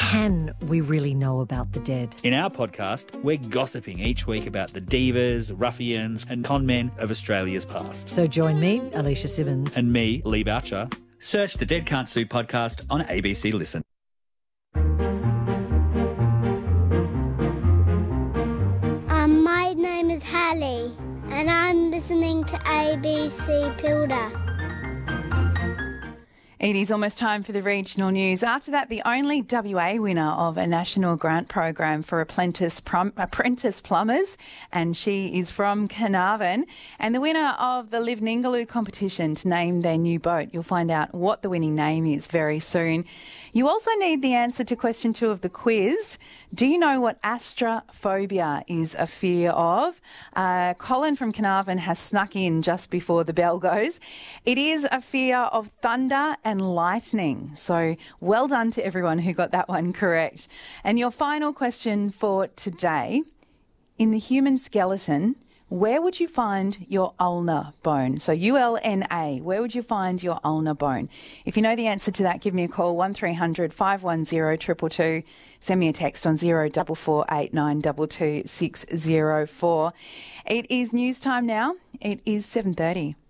can we really know about the dead? In our podcast, we're gossiping each week about the divas, ruffians and con men of Australia's past. So join me, Alicia Simmons. And me, Lee Boucher. Search the Dead Can't Sue podcast on ABC Listen. My name is Hallie, and I'm listening to ABC Pilder. It is almost time for the regional news. After that, the only WA winner of a national grant program for apprentice plumbers, and she is from Carnarvon, and the winner of the Live Ningaloo competition to name their new boat. You'll find out what the winning name is very soon. You also need the answer to question 2 of the quiz. Do you know what astrophobia is a fear of? Colin from Carnarvon has snuck in just before the bell goes. It is a fear of thunder and lightning. So well done to everyone who got that one correct. And your final question for today, in the human skeleton, where would you find your ulnar bone? So ULNA, where would you find your ulnar bone? If you know the answer to that, give me a call, 1300 510 222. Send me a text on 0448922604. It is news time now. It is 7:30.